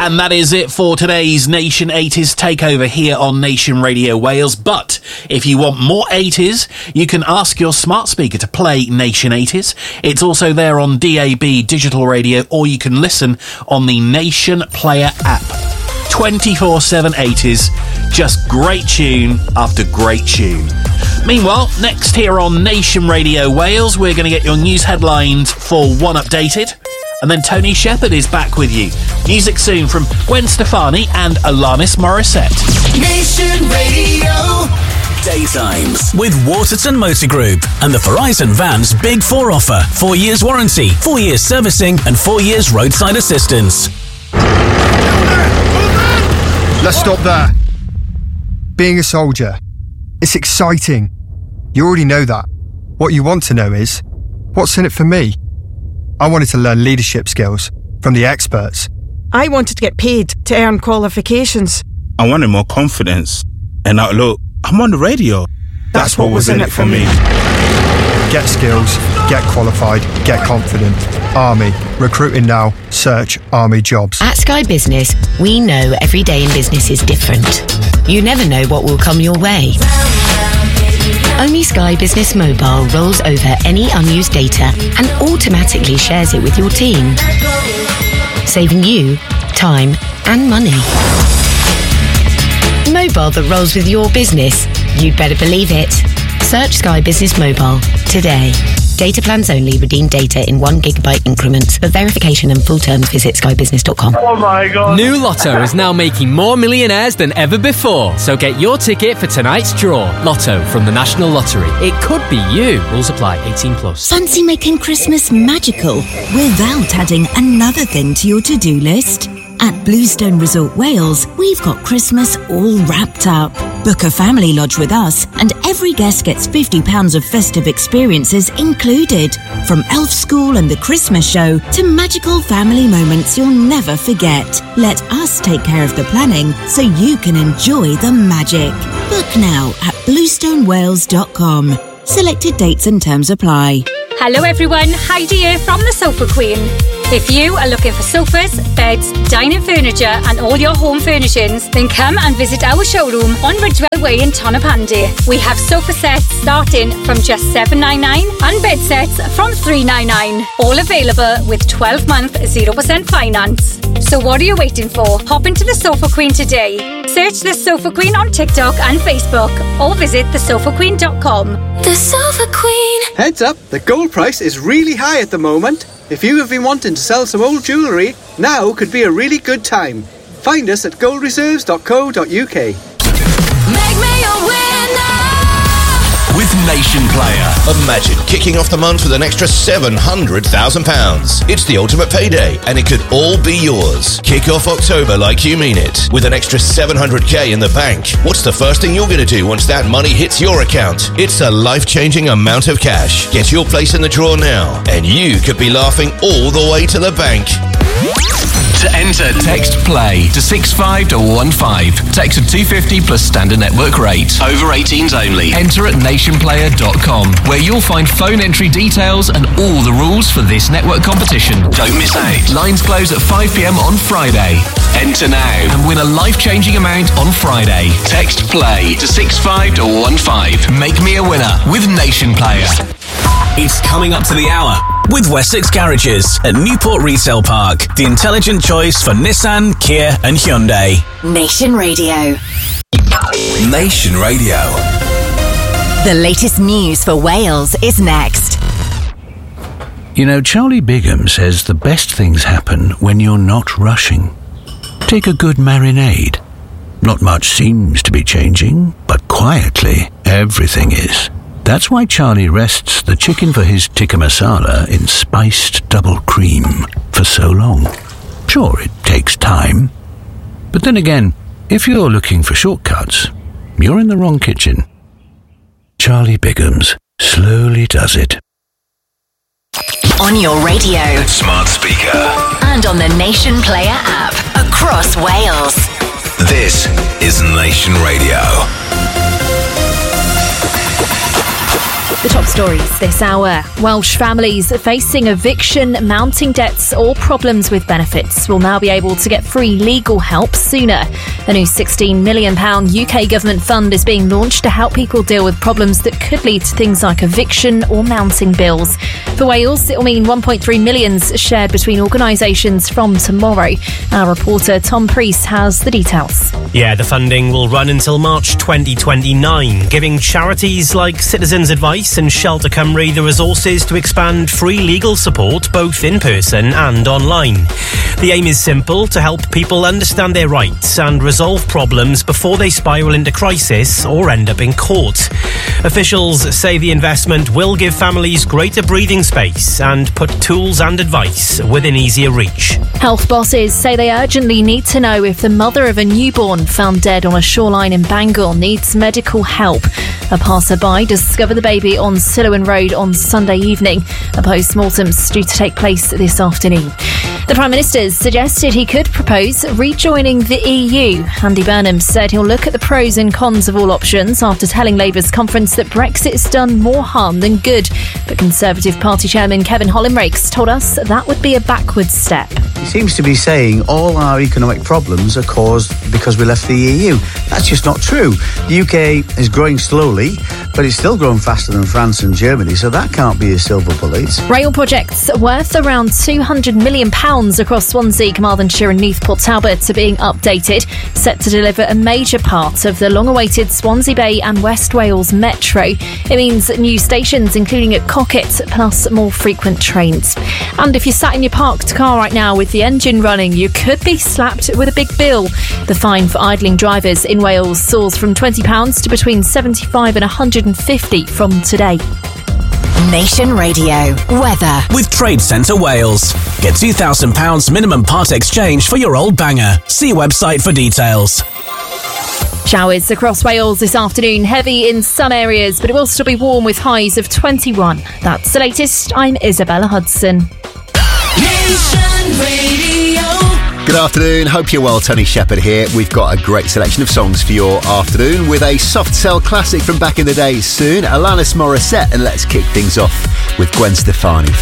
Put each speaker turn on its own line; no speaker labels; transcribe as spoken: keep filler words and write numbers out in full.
And that is it for today's Nation eighties takeover here on Nation Radio Wales. But if you want more eighties, you can ask your smart speaker to play Nation eighties. It's also there on D A B digital radio, or you can listen on the Nation Player app. twenty-four seven eighties, just great tune after great tune. Meanwhile, next here on Nation Radio Wales, we're going to get your news headlines for One Updated. And then Tony Shepherd is back with you. Music soon from Gwen Stefani and Alanis Morissette.
Nation Radio. Daytimes with Waterton Motor Group and the Verizon Vans Big Four offer. Four years warranty, four years servicing and four years roadside assistance.
Let's stop there. Being a soldier, it's exciting. You already know that. What you want to know is, what's in it for me? I wanted to learn leadership skills from the experts.
I wanted to get paid to earn qualifications.
I wanted more confidence. And now look, I'm on the radio. That's, That's what, what was in it for me.
Get skills, get qualified, get confident. Army. Recruiting now. Search Army jobs.
At Sky Business, we know every day in business is different. You never know what will come your way. Only Sky Business Mobile rolls over any unused data and automatically shares it with your team, saving you time and money. Mobile that rolls with your business. You'd better believe it. Search Sky Business Mobile today. Data plans only. Redeem data in one gigabyte increments. For verification and full terms, visit sky business dot com.
Oh my God. New Lotto is now making more millionaires than ever before. So get your ticket for tonight's draw. Lotto from the National Lottery. It could be you. Rules apply. eighteen plus.
Fancy making Christmas magical without adding another thing to your to-do list? At Bluestone Resort Wales, we've got Christmas all wrapped up. Book a family lodge with us, and every guest gets fifty pounds of festive experiences included. From Elf School and the Christmas show to magical family moments you'll never forget. Let us take care of the planning so you can enjoy the magic. Book now at bluestone wales dot com. Selected dates and terms apply.
Hello everyone, Heidi here from the Sofa Queen. If you are looking for sofas, beds, dining furniture and all your home furnishings, then come and visit our showroom on Ridgewell Way in Tonopandi. We have sofa sets starting from just seven ninety-nine and bed sets from three ninety-nine. All available with twelve month zero percent finance. So what are you waiting for? Hop into the Sofa Queen today. Search the Sofa Queen on TikTok and Facebook or visit the sofa queen dot com.
The Sofa Queen.
Heads up, the gold price is really high at the moment. If you have been wanting to sell some old jewellery, now could be a really good time. Find us at gold reserves dot co dot uk.
Make me a winner with Nation Player.
Imagine kicking off the month with an extra seven hundred thousand pounds. It's the ultimate payday, and it could all be yours. Kick off October like you mean it, with an extra seven hundred k in the bank. What's the first thing you're going to do once that money hits your account? It's a life-changing amount of cash. Get your place in the draw now, and you could be laughing all the way to the bank.
To enter, text PLAY to six five one one five. Text at two fifty plus standard network rate. Over eighteens only. Enter at nation player dot com, where you'll find phone entry details and all the rules for this network competition. Don't miss out. Lines close at five p m on Friday. Enter now and win a life-changing amount on Friday. Text PLAY to six five one one five. Make me a winner with Nation Player. It's coming up to the hour with Wessex Garages at Newport Retail Park, the intelligent choice for Nissan, Kia and Hyundai.
Nation Radio.
Nation Radio.
The latest news for Wales is next.
You know, Charlie Bigham says the best things happen when you're not rushing. Take a good marinade. Not much seems to be changing, but quietly, everything is. That's why Charlie rests the chicken for his tikka masala in spiced double cream for so long. Sure, it takes time. But then again, if you're looking for shortcuts, you're in the wrong kitchen. Charlie Bigham's slowly does it.
On your radio,
smart speaker,
and on the Nation Player app across Wales.
This is Nation Radio.
The top stories this hour. Welsh families facing eviction, mounting debts or problems with benefits will now be able to get free legal help sooner. A new sixteen million pounds U K government fund is being launched to help people deal with problems that could lead to things like eviction or mounting bills. For Wales, it will mean one point three million shared between organisations from tomorrow. Our reporter Tom Priest has the details.
Yeah, the funding will run until March twenty twenty-nine, giving charities like Citizens Advice and Shelter Cymru the resources to expand free legal support both in person and online. The aim is simple: to help people understand their rights and resolve problems before they spiral into crisis or end up in court. Officials say the investment will give families greater breathing space and put tools and advice within easier reach.
Health bosses say they urgently need to know if the mother of a newborn found dead on a shoreline in Bangor needs medical help. A passerby discovered the baby on Silowan Road on Sunday evening. A post-mortem's due to take place this afternoon. The Prime Minister's suggested he could propose rejoining the E U. Andy Burnham said he'll look at the pros and cons of all options after telling Labour's conference that Brexit's done more harm than good. But Conservative Party Chairman Kevin Hollinrakes told us that would be a backwards step.
He seems to be saying all our economic problems are caused because we left the E U. That's just not true. The U K is growing slowly, but it's still growing faster than France and Germany, so that can't be a silver bullet.
Rail projects worth around two hundred million pounds across Swansea, Carmarthenshire and Neath Port Talbot are being updated, set to deliver a major part of the long-awaited Swansea Bay and West Wales Metro. It means new stations, including at Cocket, plus more frequent trains. And if you're sat in your parked car right now with the engine running, you could be slapped with a big bill. The fine for idling drivers in Wales soars from twenty pounds to between seventy-five and one hundred fifty from today.
Nation Radio weather
with Trade Centre Wales. Get two thousand pounds minimum part exchange for your old banger. See website for details.
Showers across Wales this afternoon, heavy in some areas, but it will still be warm with highs of twenty-one. That's the latest. I'm Isabella Hudson.
Nation Radio.
Good afternoon, hope you're well. Tony Shepherd here. We've got a great selection of songs for your afternoon with a soft cell classic from back in the day soon, Alanis Morissette, and let's kick things off with Gwen Stefani.